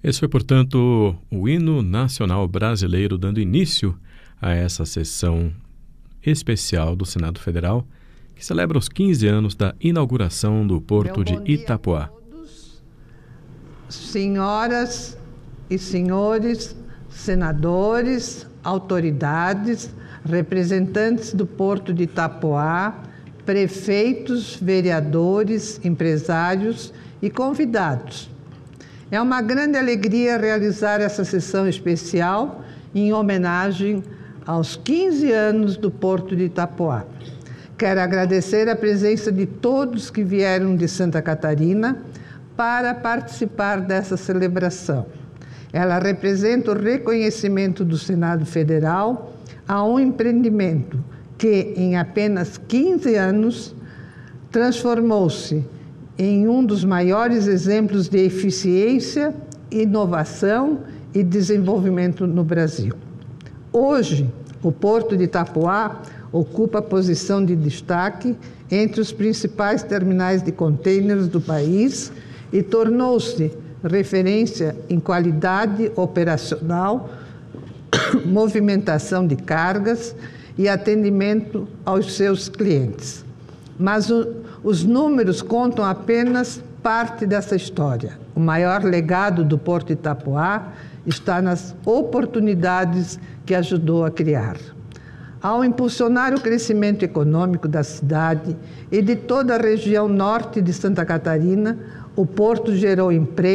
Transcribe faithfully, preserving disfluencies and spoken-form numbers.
Esse foi, portanto, o hino nacional brasileiro, dando início a essa sessão especial do Senado Federal, que celebra os quinze anos da inauguração do Porto de Itapoá. Todos, senhoras e senhores, senadores, autoridades, representantes do Porto de Itapoá, prefeitos, vereadores, empresários e convidados. É uma grande alegria realizar essa sessão especial em homenagem aos quinze anos do Porto de Itapoá. Quero agradecer a presença de todos que vieram de Santa Catarina para participar dessa celebração. Ela representa o reconhecimento do Senado Federal a um empreendimento que, em apenas quinze anos, transformou-se em um dos maiores exemplos de eficiência, inovação e desenvolvimento no Brasil. Hoje, o Porto de Itapoá ocupa a posição de destaque entre os principais terminais de contêineres do país e tornou-se referência em qualidade operacional, movimentação de cargas e atendimento aos seus clientes. Mas o, os números contam apenas parte dessa história. O maior legado do Porto de Itapoá está nas oportunidades que ajudou a criar. Ao impulsionar o crescimento econômico da cidade e de toda a região norte de Santa Catarina, o Porto gerou emprego,